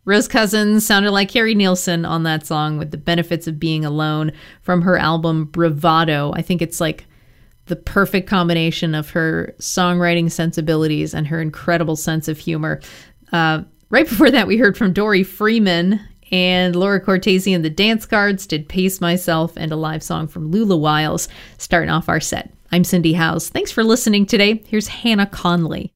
Rose Cousins sounded like Carrie Nielsen on that song with The Benefits of Being Alone from her album Bravado. I think it's like the perfect combination of her songwriting sensibilities and her incredible sense of humor. Right before that, we heard from Dory Freeman, and Laura Cortese and the Dance Guards did Pace Myself, and a live song from Lula Wiles starting off our set. I'm Cindy Howes. Thanks for listening today. Here's Hannah Conley.